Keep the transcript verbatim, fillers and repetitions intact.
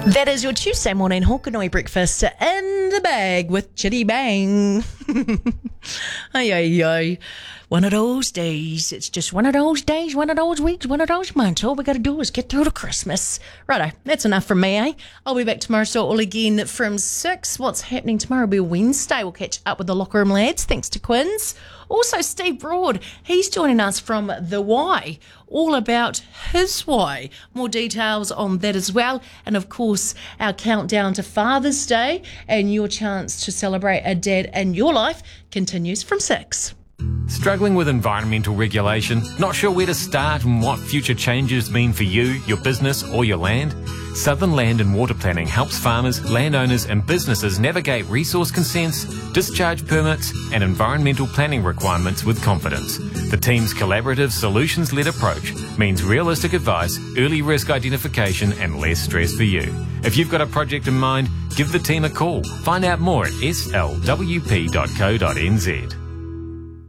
That is your Tuesday morning Hawkanoi breakfast in the bag with Chitty Bang. Ay, ay, ay. One of those days. It's just one of those days, one of those weeks, one of those months. All we got to do is get through to Christmas. Righto, that's enough from me, eh? I'll be back tomorrow, so all again from six. What's happening tomorrow will be Wednesday. We'll catch up with the locker room lads, thanks to Quins. Also, Steve Broad, he's joining us from The Why, all about his why. More details on that as well. And of course, our countdown to Father's Day and your chance to celebrate a dad in your life continues from six. Struggling with environmental regulation? Not sure where to start and what future changes mean for you, your business or your land? Southern Land and Water Planning helps farmers, landowners and businesses navigate resource consents, discharge permits and environmental planning requirements with confidence. The team's collaborative, solutions-led approach means realistic advice, early risk identification and less stress for you. If you've got a project in mind, give the team a call. Find out more at s l w p dot co dot n z.